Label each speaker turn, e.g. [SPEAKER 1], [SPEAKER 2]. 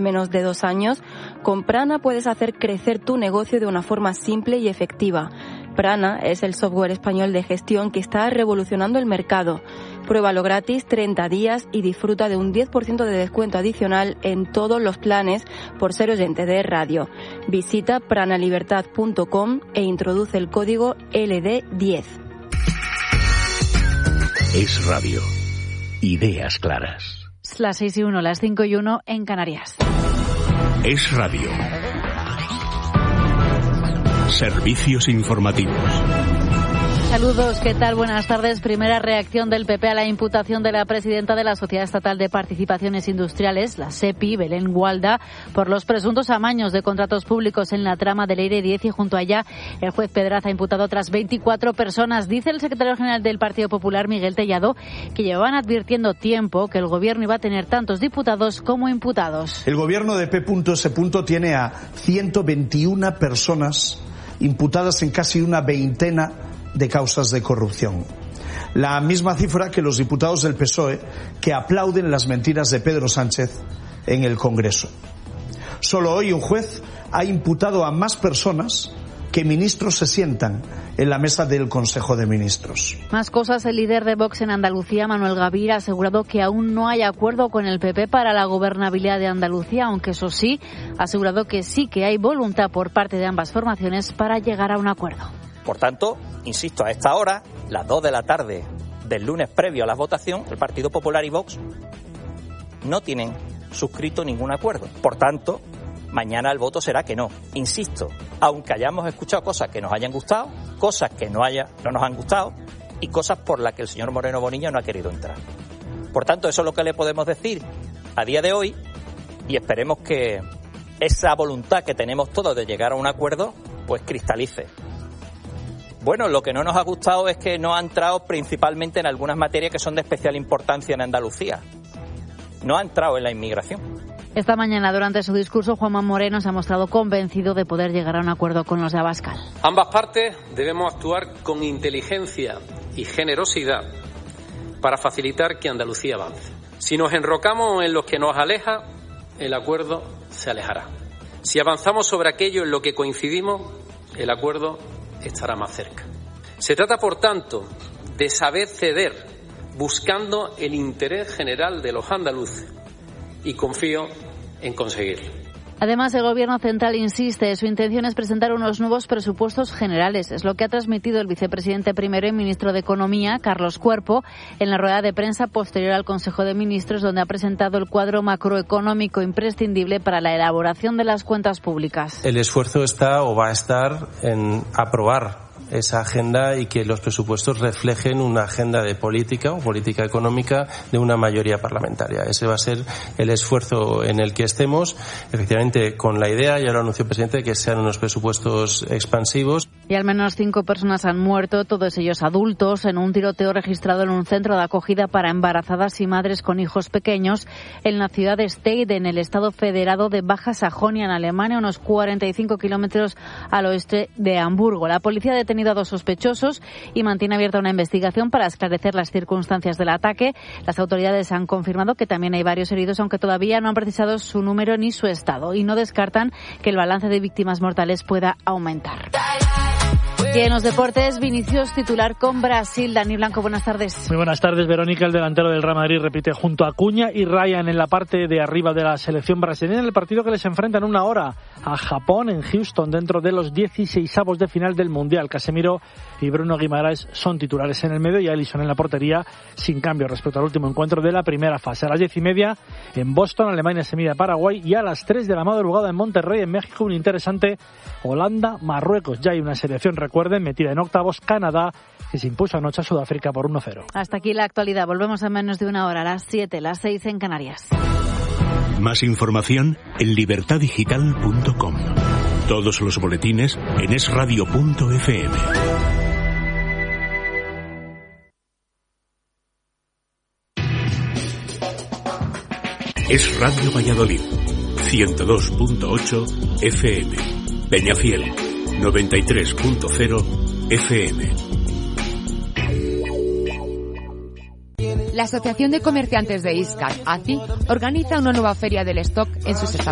[SPEAKER 1] en menos de 2 años, con Prana puedes hacer crecer tu negocio de una forma simple y efectiva. Prana es el software español de gestión que está revolucionando el mercado. Pruébalo gratis 30 días y disfruta de un 10% de descuento adicional en todos los planes por ser oyente de radio. Visita pranalibertad.com e introduce el código LD10.
[SPEAKER 2] Es Radio. Ideas claras.
[SPEAKER 3] Las 6:01, las 5:01 en Canarias.
[SPEAKER 2] Es Radio. Servicios informativos.
[SPEAKER 3] Saludos, ¿qué tal? Buenas tardes. Primera reacción del PP a la imputación de la presidenta de la Sociedad Estatal de Participaciones Industriales, la SEPI, Belén Gualda, por los presuntos amaños de contratos públicos en la trama del EIRE 10 y junto a ella el juez Pedraza ha imputado a otras 24 personas. Dice el secretario general del Partido Popular, Miguel Tellado, que llevaban advirtiendo tiempo que el gobierno iba a tener tantos diputados como imputados.
[SPEAKER 4] El gobierno de P.S. tiene a 121 personas imputadas en casi una veintena de causas de corrupción. La misma cifra que los diputados del PSOE que aplauden las mentiras de Pedro Sánchez en el Congreso. Solo hoy un juez ha imputado a más personas que ministros se sientan en la mesa del Consejo de Ministros.
[SPEAKER 3] Más cosas. El líder de Vox en Andalucía, Manuel Gavira, ha asegurado que aún no hay acuerdo con el PP para la gobernabilidad de Andalucía, aunque eso sí, ha asegurado que sí que hay voluntad por parte de ambas formaciones para llegar a un acuerdo.
[SPEAKER 5] Por tanto, insisto, a esta hora, las 2 de la tarde del lunes previo a la votación, el Partido Popular y Vox no tienen suscrito ningún acuerdo. Por tanto, mañana el voto será que no. Insisto, aunque hayamos escuchado cosas que nos hayan gustado, cosas que no nos han gustado y cosas por las que el señor Moreno Bonilla no ha querido entrar. Por tanto, eso es lo que le podemos decir a día de hoy y esperemos que esa voluntad que tenemos todos de llegar a un acuerdo, pues cristalice. Bueno, lo que no nos ha gustado es que no ha entrado principalmente en algunas materias que son de especial importancia en Andalucía. No ha entrado en la inmigración.
[SPEAKER 3] Esta mañana, durante su discurso, Juanma Moreno se ha mostrado convencido de poder llegar a un acuerdo con los de Abascal.
[SPEAKER 6] Ambas partes debemos actuar con inteligencia y generosidad para facilitar que Andalucía avance. Si nos enrocamos en lo que nos aleja, el acuerdo se alejará. Si avanzamos sobre aquello en lo que coincidimos, el acuerdo estará más cerca. Se trata, por tanto, de saber ceder, buscando el interés general de los andaluces, y confío en conseguirlo.
[SPEAKER 3] Además, el Gobierno central insiste, su intención es presentar unos nuevos presupuestos generales. Es lo que ha transmitido el vicepresidente primero y ministro de Economía, Carlos Cuerpo, en la rueda de prensa posterior al Consejo de Ministros, donde ha presentado el cuadro macroeconómico imprescindible para la elaboración de las cuentas públicas.
[SPEAKER 7] El esfuerzo está o va a estar en aprobar esa agenda y que los presupuestos reflejen una agenda de política o política económica de una mayoría parlamentaria. Ese va a ser el esfuerzo en el que estemos, efectivamente con la idea, ya lo anunció el presidente, de que sean unos presupuestos expansivos.
[SPEAKER 3] Y al menos 5 personas han muerto, todos ellos adultos, en un tiroteo registrado en un centro de acogida para embarazadas y madres con hijos pequeños en la ciudad de Stade, en el estado federado de Baja Sajonia, en Alemania, unos 45 kilómetros al oeste de Hamburgo. La policía ha detenido a 2 sospechosos y mantiene abierta una investigación para esclarecer las circunstancias del ataque. Las autoridades han confirmado que también hay varios heridos, aunque todavía no han precisado su número ni su estado, y no descartan que el balance de víctimas mortales pueda aumentar. Y en los deportes, Vinicius titular con Brasil. Dani Blanco, buenas tardes.
[SPEAKER 8] Muy buenas tardes, Verónica. El delantero del Real Madrid repite junto a Acuña y Ryan en la parte de arriba de la selección brasileña en el partido que les enfrenta en una hora a Japón en Houston, dentro de los 16avos de final del Mundial. Casemiro y Bruno Guimaraes son titulares en el medio y Alisson en la portería, sin cambio respecto al último encuentro de la primera fase. A las 10:30 en Boston, Alemania se mide a Paraguay, y a las 3 de la madrugada en Monterrey, en México, un interesante Holanda-Marruecos. Ya hay una selección, recuerden, metida en octavos, Canadá, que se impuso anoche a Sudáfrica por 1-0.
[SPEAKER 3] Hasta aquí la actualidad. Volvemos en menos de una hora, a las 7, las 6 en Canarias.
[SPEAKER 2] Más información en libertadigital.com. Todos los boletines en esradio.fm. Es Radio Valladolid, 102.8 FM. Peñafiel, 93.0 FM.
[SPEAKER 9] La Asociación de Comerciantes de Iscar, ACI, organiza una nueva feria del stock en sus establecimientos.